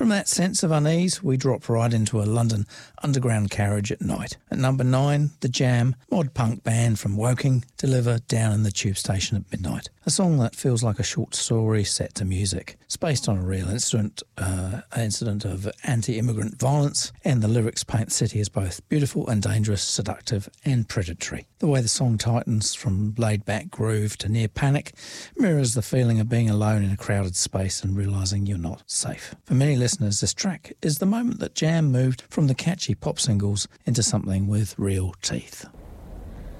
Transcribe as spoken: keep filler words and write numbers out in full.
From that sense of unease, we drop right into a London underground carriage at night. At number nine, The Jam, mod punk band from Woking, deliver Down in the Tube Station at Midnight. A song that feels like a short story set to music. It's based on a real incident, uh, incident of anti-immigrant violence, and the lyrics paint the city as both beautiful and dangerous, seductive and predatory. The way the song tightens from laid-back groove to near panic mirrors the feeling of being alone in a crowded space and realising you're not safe. For many listeners, this track is the moment that Jam moved from the catchy pop singles into something with real teeth.